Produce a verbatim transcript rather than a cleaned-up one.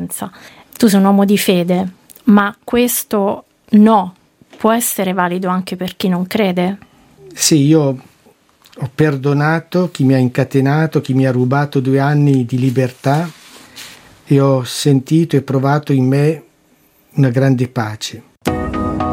coscienza. Tu sei un uomo di fede, ma questo no può essere valido anche per chi non crede? Sì, io ho perdonato chi mi ha incatenato, chi mi ha rubato due anni di libertà, e ho sentito e provato in me una grande pace.